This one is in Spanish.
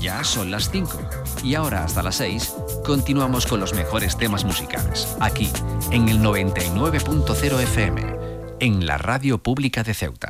Ya son las 5 y ahora hasta las 6 continuamos con los mejores temas musicales, aquí en el 99.0 FM, en la Radio Pública de Ceuta.